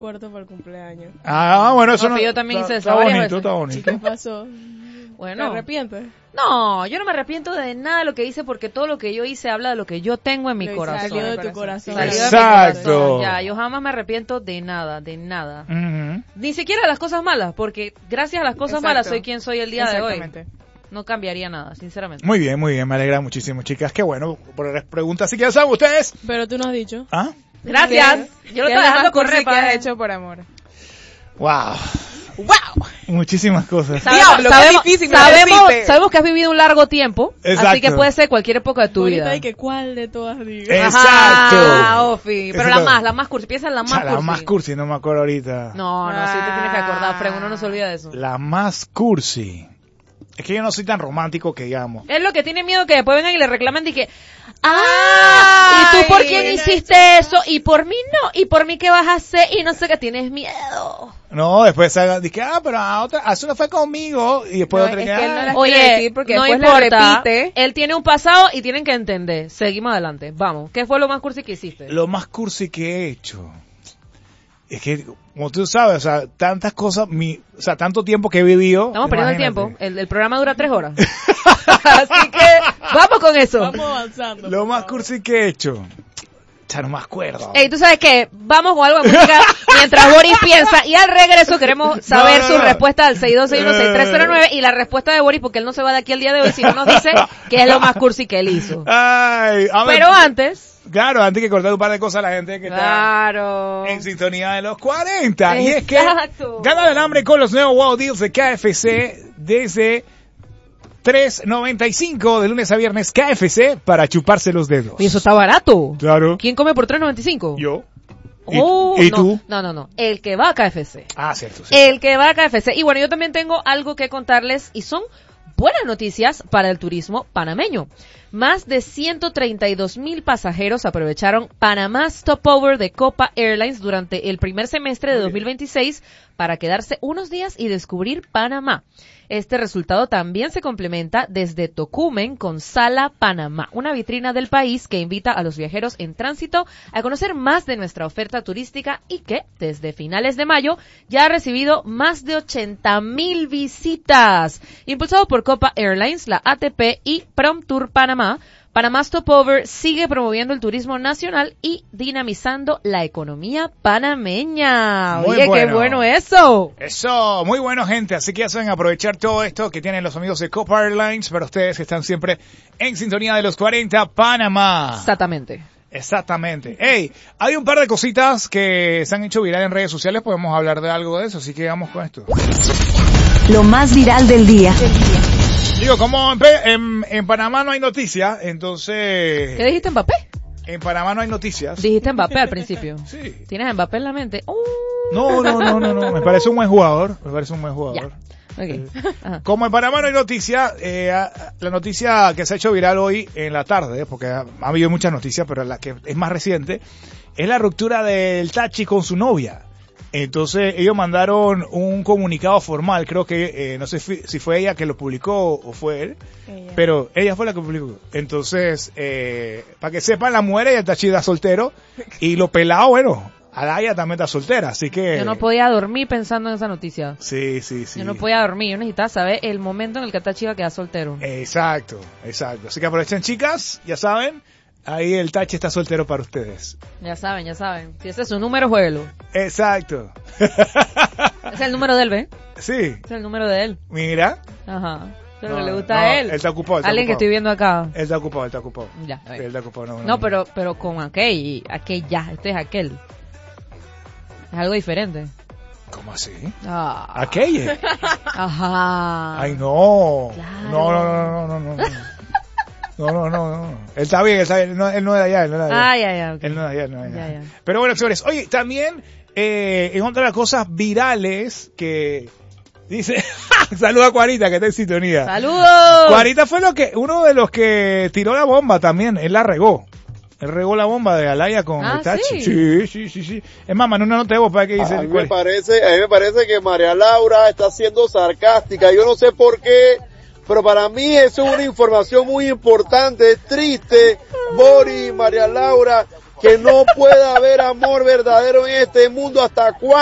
Cuarto para el cumpleaños. Ah, bueno, eso no. Yo también hice eso está varias bonito, veces. está bonito. ¿Qué pasó? Bueno. ¿Te arrepientes? No, yo no me arrepiento de nada de lo que hice porque todo lo que yo hice habla de lo que yo tengo en mi Lo corazón. salió de tu corazón. Salió de mi Exacto. corazón. Ya, yo jamás me arrepiento de nada, de nada. Ujú. Ni siquiera de las cosas malas, porque gracias a las cosas Exacto. malas soy quien soy el día de hoy. Exactamente. No cambiaría nada, sinceramente. Muy bien, me alegra muchísimo, chicas. Qué bueno, por las preguntas. Así que ya saben ustedes. Pero tú no has dicho. ¿Ah? Gracias. Yo lo ¿Qué estaba es lo dejando más cursi correr que para has hecho por amor? Wow. Muchísimas cosas. Diablo, qué difícil me lo deciste. Sabemos que has vivido un largo tiempo, Exacto. así que puede ser cualquier época de tu Ahorita vida. hay que cuál de todas digas. Exacto. Ajá, Ofi. Pero Exacto. la más cursi. Piensa en la O más sea, cursi. la más cursi, no me acuerdo ahorita. No, sí te tienes que acordar, Fred, uno no se olvida de eso. La más cursi. Es que yo no soy tan romántico que digamos. Es lo que tiene miedo que después vengan y le reclamen y que, ¿y tú por quién hiciste eso? Y por mí no, y por mí qué vas a hacer, y no sé qué tienes miedo. No, después dije, pero a otra, eso no fue conmigo. Y después No, otra es que, que él no la- Oye, quiere decir porque no después le importa, repite. él tiene un pasado y tienen que entender. Seguimos adelante, vamos. ¿Qué fue lo más cursi que hiciste? lo más cursi que he hecho. Es que, como tú sabes, o sea, tantas cosas, o sea, tanto tiempo que he vido. Estamos perdiendo el imagínate. tiempo, el programa dura 3 horas. Así que, vamos con eso. Vamos avanzando. Lo por más favor. cursi que he hecho. Ya no me acuerdo. Ey, ¿tú sabes qué? Vamos con algo de música mientras Boris piensa y al regreso queremos saber No. su respuesta al 62616309 y la respuesta de Boris porque él no se va de aquí el día de hoy si no nos dice qué es lo más cursi que él hizo. Ay, a ver, Pero antes... claro, antes que cortar un par de cosas a la gente que está Claro. en sintonía de los 40. Y es que Exacto. gana el hambre con los nuevos Wow Deals de KFC desde $3.95 de lunes a viernes. KFC para chuparse los dedos. Y eso está barato. Claro. ¿Quién come por $3.95? Yo. Oh, ¿Y no, tú? No. El que va a KFC. Ah, cierto. Sí. El que va a KFC. Y bueno, yo también tengo algo que contarles y son buenas noticias para el turismo panameño. Más de 132,000 pasajeros aprovecharon Panamá Stopover de Copa Airlines durante el primer semestre de 2026 para quedarse unos días y descubrir Panamá. Este resultado también se complementa desde Tocumen con Sala Panamá, una vitrina del país que invita a los viajeros en tránsito a conocer más de nuestra oferta turística y que, desde finales de mayo, ya ha recibido más de 80,000 visitas. Impulsado por Copa Airlines, la ATP y PromTour Panamá, Panamá Stopover sigue promoviendo el turismo nacional y dinamizando la economía panameña. Muy Oye, bueno. qué bueno eso. Eso, muy bueno, gente. Así que ya saben aprovechar todo esto que tienen los amigos de Copa Airlines para ustedes que están siempre en sintonía de los 40 Panamá. Exactamente. Exactamente. Hey, hay un par de cositas que se han hecho viral en redes sociales. Podemos hablar de algo de eso, así que vamos con esto. Lo más viral del día. Digo, como en Panamá no hay noticias, entonces... ¿Qué dijiste, Mbappé? En Panamá no hay noticias. Dijiste Mbappé al principio. Sí. ¿Tienes a Mbappé en la mente? No. Me parece un buen jugador. Ya. Okay. Ajá. Como en Panamá no hay noticias, la noticia que se ha hecho viral hoy en la tarde, porque ha habido muchas noticias, pero la que es más reciente, es la ruptura del Tachi con su novia. Entonces ellos mandaron un comunicado formal, creo que, no sé si fue ella que lo publicó o fue él, pero ella fue la que publicó. Entonces, para que sepan, la mujer, ella está chida soltero, y lo pelado, bueno, Alaya también está soltera, así que... Yo no podía dormir pensando en esa noticia. Sí. Yo no podía dormir, yo necesitaba saber el momento en el que esta chica queda soltero. Exacto. Así que aprovechen, chicas, ya saben, ahí el Tachi está soltero para ustedes. Ya saben. Si ese es su número, jueguelo. Exacto. Ese es el número de él, ¿ve? Sí, Ese es el número de él. mira. Ajá. Pero No, le gusta no, a él. él está ocupado, Alguien que estoy viendo acá. Él está ocupado. Ya, a Sí, ver. él está ocupado, No, pero con aquel ya, este es aquel. Es algo diferente. ¿Cómo así? Ah. ¿Aquella? Ajá. Ay, no. Claro. No. Él está bien. No, él no es de allá, Ya, ok. Él no es de allá, Ya. Pero bueno, señores, oye, también, en otra de las cosas virales que dice, saluda a Cuarita que está en sintonía. ¡Saludos! Cuarita fue uno de los que tiró la bomba también, él la regó. Él regó la bomba de Alaya con el Tachi. Sí. Es más, Manu, no te voy para que dice. A mí me parece que María Laura está siendo sarcástica. Yo no sé por qué, pero para mí eso es una información muy importante. Es triste, Boris, María Laura, que no puede haber amor verdadero en este mundo. ¿Hasta cuándo?